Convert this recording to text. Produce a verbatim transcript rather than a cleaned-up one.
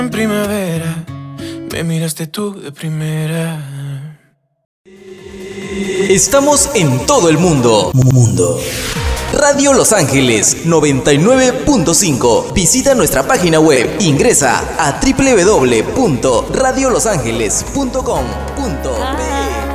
En primavera, me miraste tú de primera. Estamos en todo el mundo. Mundo. Radio Los Ángeles noventa y nueve punto cinco. Visita nuestra página web. Ingresa a doble u doble u doble u punto radio los ángeles punto com punto be.